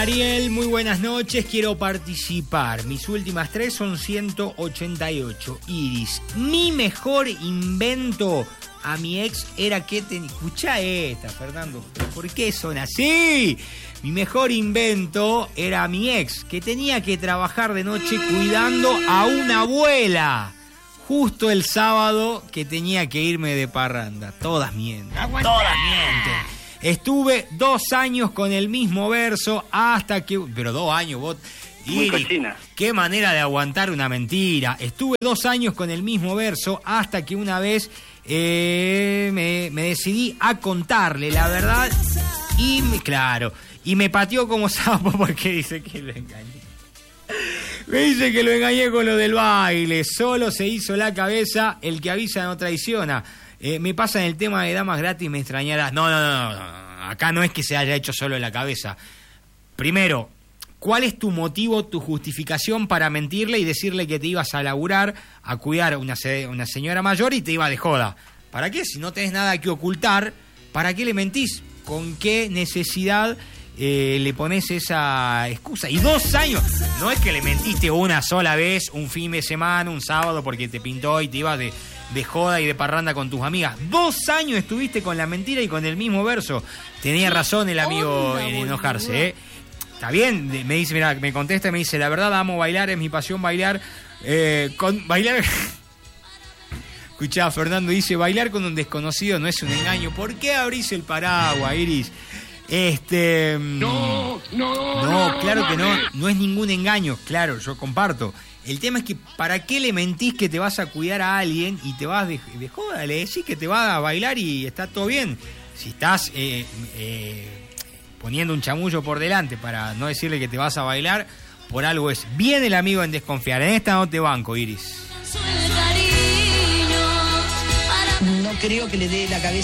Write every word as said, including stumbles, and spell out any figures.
Ariel, muy buenas noches, quiero participar. Mis últimas tres son ciento ochenta y ocho. Iris, mi mejor invento a mi ex era que tenía... Escuchá esta, Fernando, ¿por qué son así? Mi mejor invento era a mi ex, que tenía que trabajar de noche cuidando a una abuela. Justo el sábado que tenía que irme de parranda. Todas mienten, todas mienten. Estuve dos años con el mismo verso hasta que... Pero dos años, vos... Muy cochina. Qué manera de aguantar una mentira. Estuve dos años con el mismo verso hasta que una vez eh, me, me decidí a contarle la verdad y, me, claro, y me pateó como sapo porque dice que lo engañé. Me dice que lo engañé con lo del baile. Solo se hizo la cabeza, el que avisa no traiciona. Eh, me pasa en el tema de damas gratis, me extrañarás. No, no, no, no, acá no es que se haya hecho solo en la cabeza. Primero, ¿cuál es tu motivo, tu justificación para mentirle y decirle que te ibas a laburar, a cuidar a una, una señora mayor y te iba de joda? ¿Para qué? Si no tenés nada que ocultar, ¿para qué le mentís? ¿Con qué necesidad eh, le pones esa excusa? Y dos años, no es que le mentiste una sola vez, un fin de semana, un sábado, porque te pintó y te ibas de... de joda y de parranda con tus amigas. Dos años estuviste con la mentira y con el mismo verso. Tenía razón el amigo en enojarse, ¿eh? Está bien, me dice, mira, me contesta y me dice, la verdad amo bailar, es mi pasión bailar. Eh, con bailar... Escuchá, Fernando dice, bailar con un desconocido no es un engaño. ¿Por qué abrís el paraguas, Iris? Este... No, no, no, claro que no, no es ningún engaño, claro, yo comparto. El tema es que, ¿para qué le mentís que te vas a cuidar a alguien y te vas de, de joda? Le decís que te vas a bailar y está todo bien. Si estás eh, eh, poniendo un chamullo por delante para no decirle que te vas a bailar, por algo es. Bien el amigo en desconfiar. En esta no te banco, Iris. No creo que le dé la cabeza.